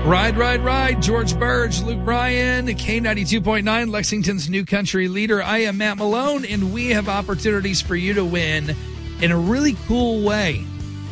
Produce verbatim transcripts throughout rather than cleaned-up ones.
Ride, ride, ride. George Burge, Luke Bryan, K ninety-two point nine, Lexington's new country leader. I am Matt Malone, and we have opportunities for you to win in a really cool way.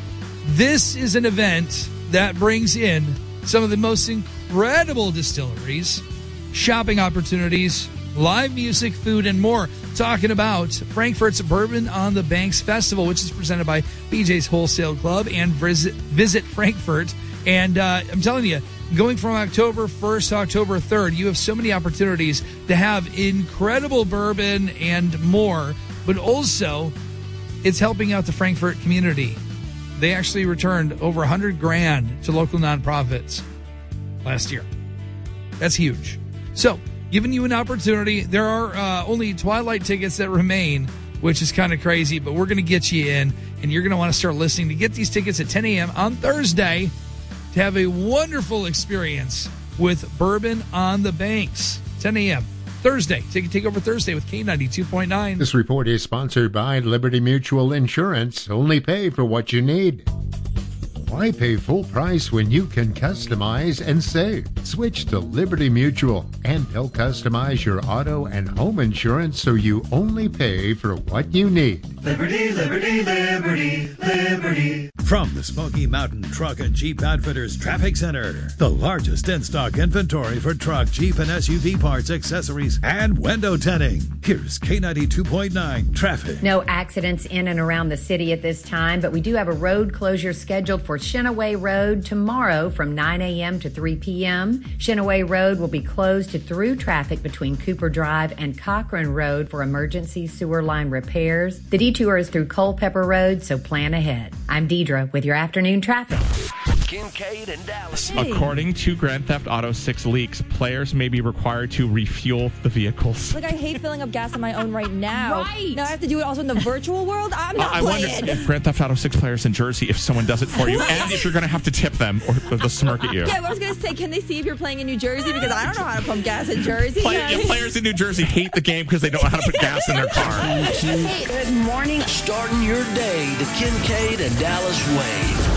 This is an event that brings in some of the most incredible distilleries, shopping opportunities, live music, food, and more. Talking about Frankfort's Bourbon on the Banks Festival, which is presented by B J's Wholesale Club and Visit, Visit Frankfort. And uh, I'm telling you, going from October first to October third, you have so many opportunities to have incredible bourbon and more, but also it's helping out the Frankfort community. They actually returned over one hundred grand to local nonprofits last year. That's huge. So, giving you an opportunity. There are uh, only Twilight tickets that remain, which is kind of crazy, but we're going to get you in, and you're going to want to start listening to get these tickets at ten a.m. on Thursday to have a wonderful experience with Bourbon on the Banks. ten a.m. Thursday. Take a takeover Thursday with K ninety-two point nine. This report is sponsored by Liberty Mutual Insurance. Only pay for what you need. Why pay full price when you can customize and save? Switch to Liberty Mutual, and they'll customize your auto and home insurance so you only pay for what you need. Liberty, Liberty, Liberty, Liberty. From the Smoky Mountain Truck and Jeep Outfitters Traffic Center, the largest in-stock inventory for truck, Jeep, and S U V parts, accessories, and window tinting. Here's K ninety-two point nine Traffic. No accidents in and around the city at this time, but we do have a road closure scheduled for Shenaway Road tomorrow from nine a.m. to three p.m. Shenaway Road will be closed to through traffic between Cooper Drive and Cochran Road for emergency sewer line repairs. The detour is through Culpeper Road, so plan ahead. I'm Deidre with your afternoon traffic. Kincaid and Dallas. Hey. According to Grand Theft Auto six leaks, players may be required to refuel the vehicles. Like, I hate filling up gas on my own right now. Right. Now I have to do it also in the virtual world? I'm not uh, I playing. wonder if Grand Theft Auto six players in Jersey, if someone does it for you, and if you're going to have to tip them or they'll smirk at you. Yeah, I was going to say, can they see if you're playing in New Jersey? Because I don't know how to pump gas in Jersey. Play, yeah, players in New Jersey hate the game because they don't know how to put gas in their car. Hey, good morning. Starting your day the Kincaid and Dallas way.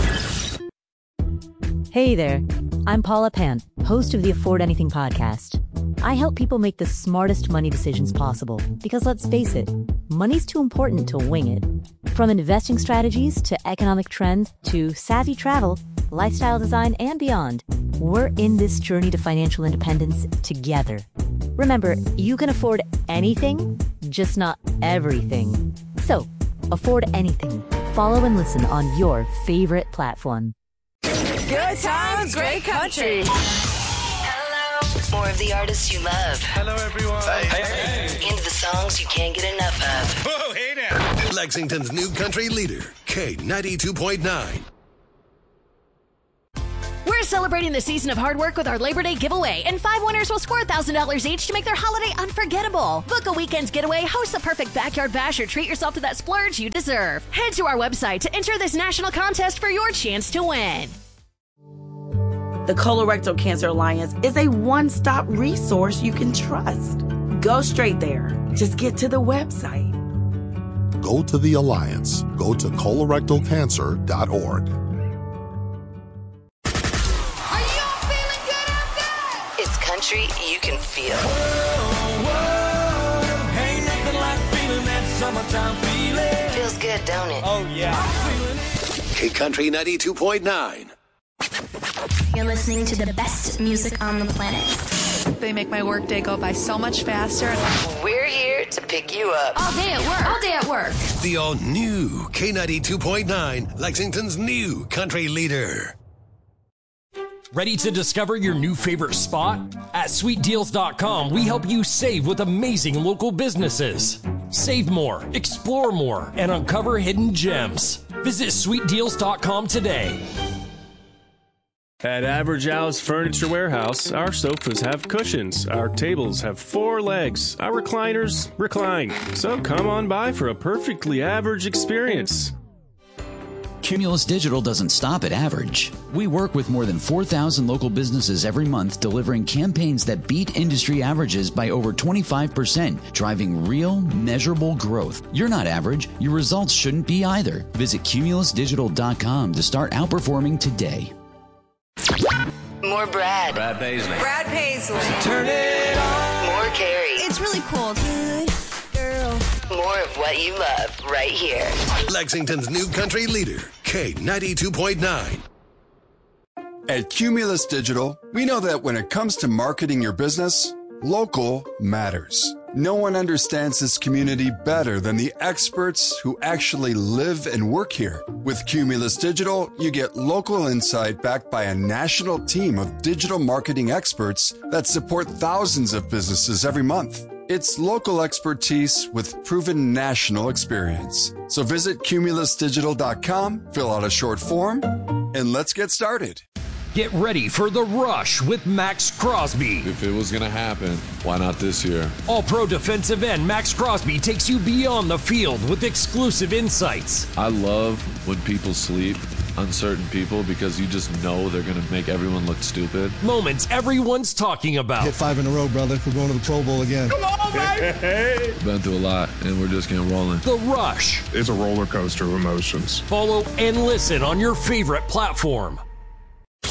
Hey there, I'm Paula Pan, host of the Afford Anything podcast. I help people make the smartest money decisions possible because, let's face it, money's too important to wing it. From investing strategies to economic trends to savvy travel, lifestyle design, and beyond, we're in this journey to financial independence together. Remember, you can afford anything, just not everything. So, afford anything. Follow and listen on your favorite platform. Good times, great country. Hello. More of the artists you love. Hello, everyone. Hey, hey. Into the songs you can't get enough of. Whoa, hey now. Lexington's new country leader, K ninety-two point nine. We're celebrating the season of hard work with our Labor Day giveaway, and five winners will score one thousand dollars each to make their holiday unforgettable. Book a weekend's getaway, host the perfect backyard bash, or treat yourself to that splurge you deserve. Head to our website to enter this national contest for your chance to win. The Colorectal Cancer Alliance is a one-stop resource you can trust. Go straight there. Just get to the website. Go to the Alliance. Go to colorectal cancer dot org. It's country you can feel. Whoa, whoa, ain't nothing like feeling that summertime feeling. Feels good, don't it? Oh, yeah. I'm feeling it. K Country ninety-two point nine. You're listening to the best music on the planet. They make my workday go by so much faster. We're here to pick you up. All day at work. All day at work. The all-new K ninety-two point nine, Lexington's new country leader. Ready to discover your new favorite spot? At sweet deals dot com, we help you save with amazing local businesses. Save more, explore more, and uncover hidden gems. Visit sweet deals dot com today. At Average Al's Furniture Warehouse, our sofas have cushions, our tables have four legs, our recliners recline. So come on by for a perfectly average experience. Cumulus Digital doesn't stop at average. We work with more than four thousand local businesses every month, delivering campaigns that beat industry averages by over twenty-five percent, driving real, measurable growth. You're not average. Your results shouldn't be either. Visit cumulus digital dot com to start outperforming today. More Brad. Brad Paisley. Brad Paisley. Turn it on. More Carrie. It's really cool. Good girl. More of what you love right here. Lexington's new country leader, K ninety-two point nine. At Cumulus Digital, we know that when it comes to marketing your business, local matters. No one understands this community better than the experts who actually live and work here. With Cumulus Digital, you get local insight backed by a national team of digital marketing experts that support thousands of businesses every month. It's local expertise with proven national experience. So visit cumulus digital dot com, fill out a short form, and let's get started. Get ready for The Rush with Max Crosby. If it was going to happen, why not this year? All-pro defensive end Max Crosby takes you beyond the field with exclusive insights. I love when people sleep on certain people because you just know they're going to make everyone look stupid. Moments everyone's talking about. Hit five in a row, brother. We're going to the Pro Bowl again. Come on, baby! Been through a lot, and we're just getting rolling. The Rush. It's a roller coaster of emotions. Follow and listen on your favorite platform.